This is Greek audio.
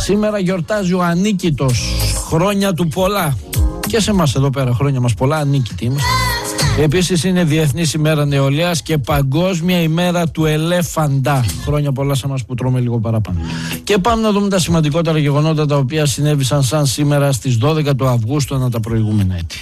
Σήμερα γιορτάζει ο ανίκητος. Χρόνια του πολλά. Και σε εμάς εδώ πέρα χρόνια μας πολλά, ανίκητοι είμαστε. Επίσης είναι Διεθνής ημέρα νεολαίας και Παγκόσμια ημέρα του ελέφαντα. Χρόνια πολλά σε εμάς που τρώμε λίγο παραπάνω. Και πάμε να δούμε τα σημαντικότερα γεγονότα τα οποία συνέβησαν σαν σήμερα στις 12 του Αυγούστου ανά τα προηγούμενα έτη.